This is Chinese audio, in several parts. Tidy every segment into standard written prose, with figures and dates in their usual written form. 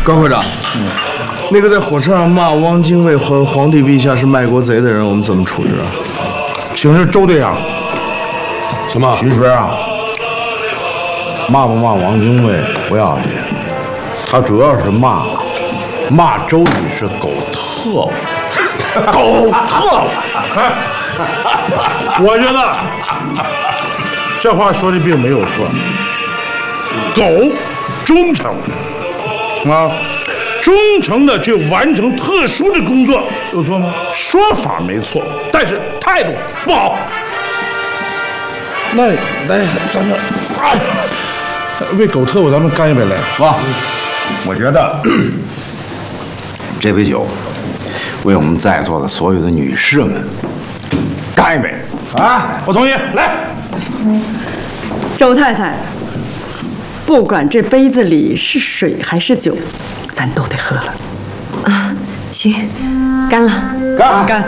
高科长，那个在火车上骂汪精卫和皇帝陛下是卖国贼的人，我们怎么处置啊？ 请示周队长。 什么？ 其实啊，骂不骂王精卫不要紧，他主要是骂周女士狗特务，狗特务。 我觉得这话说的并没有错。狗忠诚啊，忠诚的去完成特殊的工作，有错吗？说法没错，但是态度不好。那咱们为狗特务咱们干一杯来， 哇，我觉得这杯酒为我们在座的所有的女士们干一杯啊！我同意，来。 周太太，不管这杯子里是水还是酒，咱都得喝了。 啊，行，干了， 干。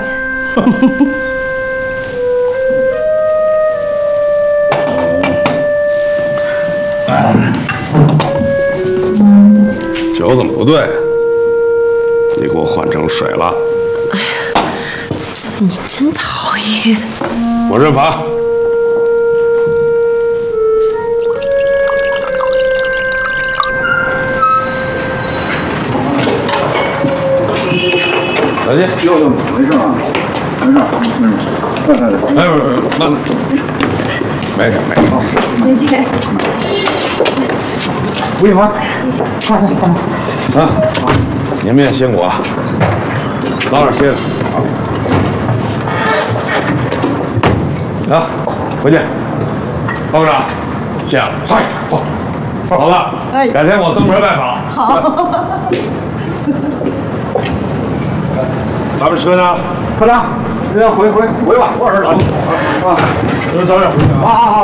酒怎么不对？你给我换成水了。 哎呀，你真讨厌！ 我认罚。再见。 没事啊，没事，快快的。 哎，那没事。 再见。 吴玉华，快！ 啊，你们也辛苦了，早点歇着。啊，回见，高科长，谢了。嗨，走，好了，改天我登门拜访。 好。 咱们车呢？ 科长，要回吧，我儿子。啊， 你们早点回去啊。 好。